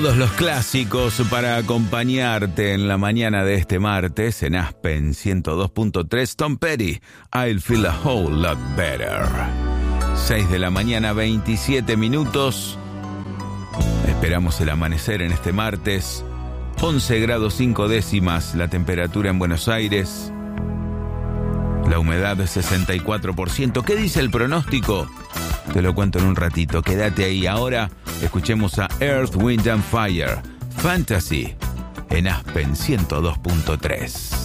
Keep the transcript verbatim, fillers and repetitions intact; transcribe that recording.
Todos los clásicos para acompañarte en la mañana de este martes en Aspen ciento dos punto tres. Tom Petty, I'll Feel a Whole Lot Better. seis de la mañana, veintisiete minutos. Esperamos el amanecer en este martes. once grados cinco décimas la temperatura en Buenos Aires. La humedad de sesenta y cuatro por ciento. ¿Qué dice el pronóstico? Te lo cuento en un ratito. Quédate ahí. Ahora escuchemos a Earth, Wind and Fire, Fantasy, en Aspen ciento dos punto tres.